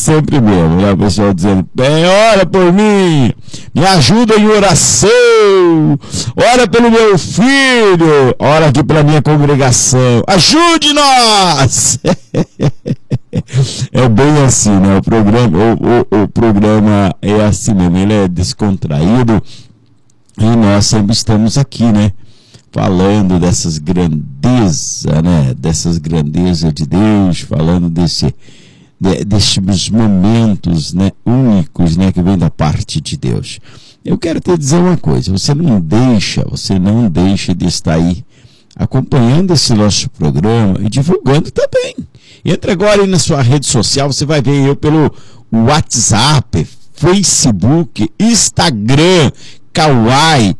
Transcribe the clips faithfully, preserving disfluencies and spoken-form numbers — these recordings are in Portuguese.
sempre mesmo, né? O pessoal dizendo, bem, ora por mim, me ajuda em oração, ora pelo meu filho, ora aqui pela minha congregação, ajude-nós! É bem assim, né? O programa, o, o, o programa é assim mesmo, ele é descontraído e nós sempre estamos aqui, né? Falando dessas grandezas, né? Dessas grandezas de Deus, falando desse, de, desses momentos, né? Únicos, né? Que vem da parte de Deus. Eu quero te dizer uma coisa, você não deixa, você não deixa de estar aí acompanhando esse nosso programa e divulgando também. Entra agora aí na sua rede social, você vai ver eu pelo WhatsApp, Facebook, Instagram, Kawaii,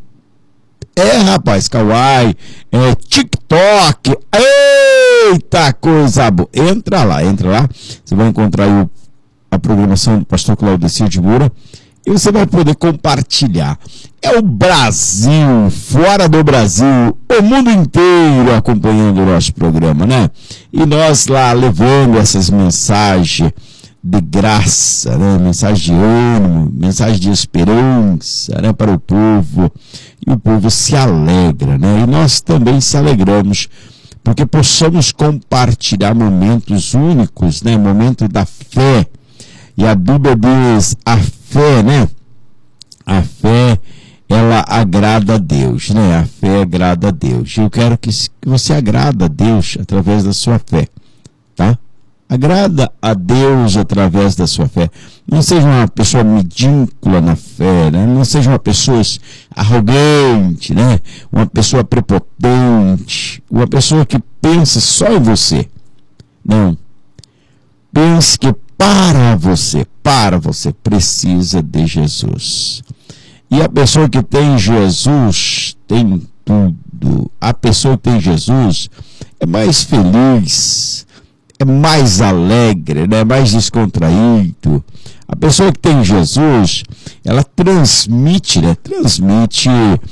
é rapaz, Kawaii, é, TikTok, eita coisa boa, entra lá, entra lá, você vai encontrar aí o, a programação do pastor Claudecir de Moura, e você vai poder compartilhar. É o Brasil, fora do Brasil, o mundo inteiro acompanhando o nosso programa, né? E nós lá levando essas mensagens de graça, né? Mensagem de ânimo, mensagem de esperança, né? Para o povo. E o povo se alegra, né? E nós também se alegramos, porque possamos compartilhar momentos únicos, né? Momento da fé. E a Bíblia diz, a fé, né? A fé, ela agrada a Deus, né? A fé agrada a Deus. Eu quero que você agrada a Deus através da sua fé, tá? Agrada a Deus através da sua fé. Não seja uma pessoa medíocre na fé, né? Não seja uma pessoa arrogante, né? Uma pessoa prepotente, uma pessoa que pensa só em você. Não. Pense que para você, para você precisa de Jesus. E a pessoa que tem Jesus tem tudo. A pessoa que tem Jesus é mais feliz, é mais alegre, né? Mais descontraído. A pessoa que tem Jesus, ela transmite, né? Transmite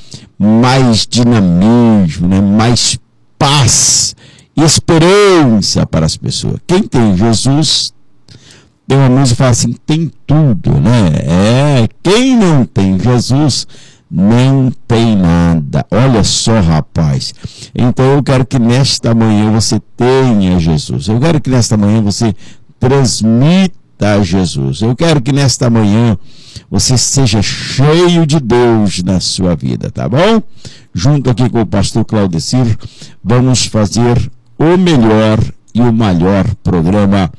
mais dinamismo, né? Mais paz e esperança para as pessoas. Quem tem Jesus, tem uma música que fala assim, tem tudo, né? É, quem não tem Jesus não tem nada. Olha só, rapaz. Então eu quero que nesta manhã você tenha Jesus. Eu quero que nesta manhã você transmita Jesus. Eu quero que nesta manhã você seja cheio de Deus na sua vida, tá bom? Junto aqui com o pastor Claudecir, vamos fazer o melhor e o maior programa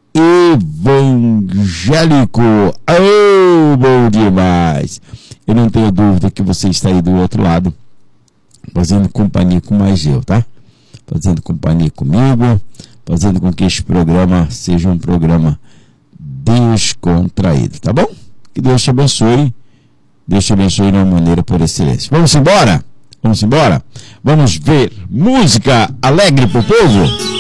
evangélico. Oh, bom demais! Eu não tenho dúvida que você está aí do outro lado, fazendo companhia com mais eu, tá? Fazendo companhia comigo, fazendo com que este programa seja um programa descontraído, tá bom? Que Deus te abençoe, Deus te abençoe de uma maneira por excelência. Vamos embora? Vamos embora? Vamos ver música alegre pro povo?